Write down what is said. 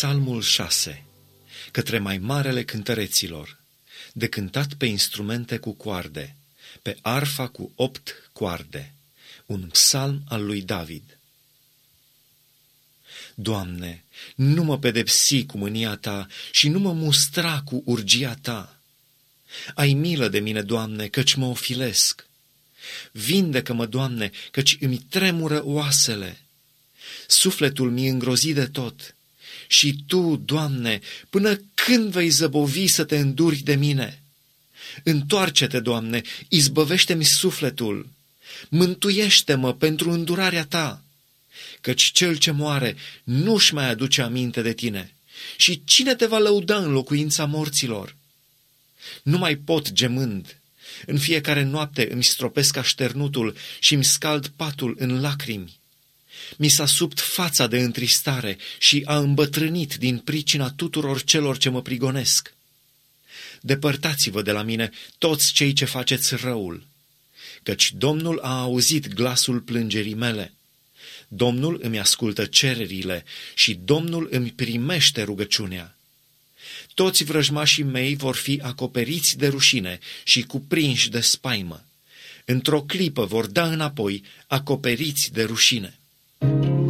Psalmul 6, către mai marele cântăreților, de cântat pe instrumente cu coarde, pe arfa cu 8 coarde, un psalm al lui David. Doamne, nu mă pedepsi cu mânia Ta și nu mă mustra cu urgia Ta. Ai milă de mine, Doamne, căci mă ofilesc. Vindecă-mă, Doamne, căci îmi tremură oasele. Sufletul mi-e îngrozit de tot. Și Tu, Doamne, până când vei zăbovi să Te înduri de mine? Întoarce-te, Doamne, izbăvește-mi sufletul. Mântuiește-mă pentru îndurarea Ta, căci cel ce moare nu-și mai aduce aminte de Tine. Și cine Te va lăuda în locuința morților? Nu mai pot gemând. În fiecare noapte îmi stropesc așternutul și îmi scald patul în lacrimi. Mi s-a subt fața de întristare și a îmbătrânit din pricina tuturor celor ce mă prigonesc. Depărtați-vă de la mine toți cei ce faceți răul, căci Domnul a auzit glasul plângerii mele. Domnul îmi ascultă cererile și Domnul îmi primește rugăciunea. Toți vrăjmașii mei vor fi acoperiți de rușine și cuprinși de spaimă. Într-o clipă vor da înapoi, acoperiți de rușine.